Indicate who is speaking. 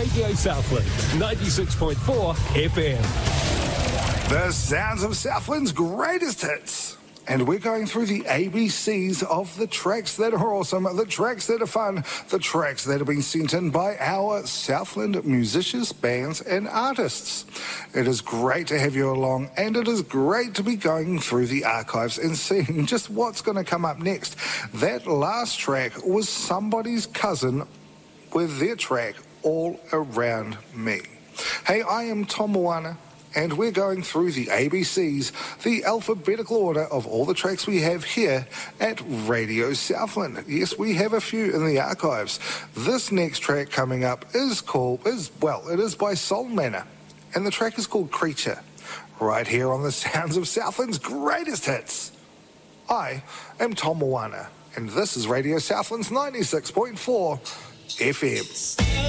Speaker 1: Radio Southland, 96.4 FM.
Speaker 2: The sounds of Southland's greatest hits. And we're going through the ABCs of the tracks that are awesome, the tracks that are fun, the tracks that have been sent in by our Southland musicians, bands and artists. It is great to have you along, and it is great to be going through the archives and seeing just what's going to come up next. That last track was somebody's cousin with their track All Around Me. Hey, I am Tom Moana, and we're going through the ABCs, the alphabetical order of all the tracks we have here at Radio Southland. Yes, we have a few in the archives. This next track coming up is by Soul Manor, and the track is called Creature, right here on the sounds of Southland's greatest hits. I am Tom Moana, and this is Radio Southland's 96.4 FM.